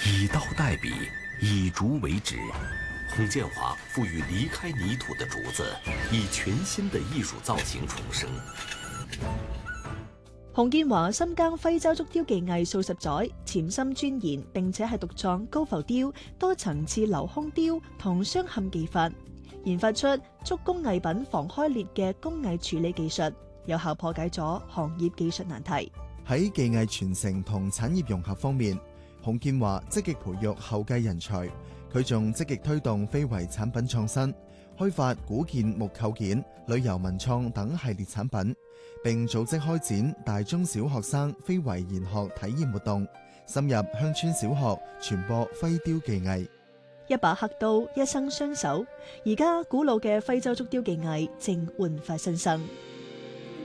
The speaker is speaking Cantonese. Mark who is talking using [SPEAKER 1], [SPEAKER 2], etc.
[SPEAKER 1] 以刀代笔，以竹为纸。洪建华赋予离开泥土的竹子以全新的藝術造型重生。
[SPEAKER 2] 洪建華深耕徽州竹雕技藝數十載，潛心鑽研，並且係獨創高浮雕、多層次鏤空雕同鑲嵌技法，研發出竹工藝品防開裂嘅工藝處理技術，有效破解咗行業技術難題。
[SPEAKER 3] 喺技藝傳承同產業融合方面，洪建華積極培育後繼人才，佢仲積極推動非遺產品創新，開發古建木構件、旅遊文創等系列產品，並組織開展大中小學生非遺研學體驗活動，深入鄉村小學傳播徽雕技藝。
[SPEAKER 2] 一把刻刀，一生雙手，而家古老嘅徽州竹雕技藝正煥發新生。